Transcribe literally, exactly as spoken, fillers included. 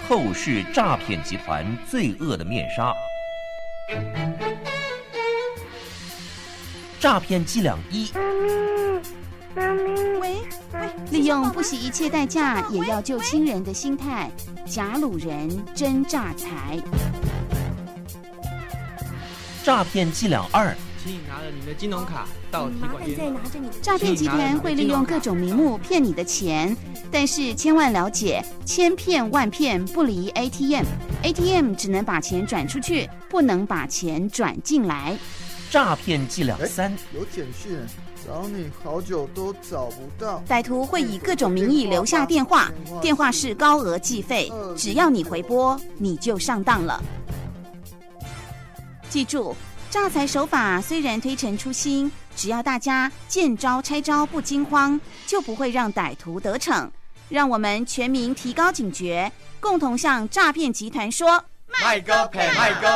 透视诈骗集团罪恶的面纱。诈骗伎俩一。 喂喂，利用不惜一切代价也要救亲人的心态，假掳人真诈财。 诈骗伎俩二。 请你拿着你的金融卡到提款机。 诈骗集团会利用各种名目骗你的钱，但是千万了解，千骗万骗不离 A T M，A T M 只能把钱转出去，不能把钱转进来。 诈骗伎俩三。 有简讯，找你好久都找不到。 歹徒会以各种名义留下电话，电话是高额计费，只要你回拨，你就上当了。记住，诈财手法虽然推陈出新，只要大家见招拆招不惊慌，就不会让歹徒得逞。让我们全民提高警觉，共同向诈骗集团说： 卖哥赔卖哥。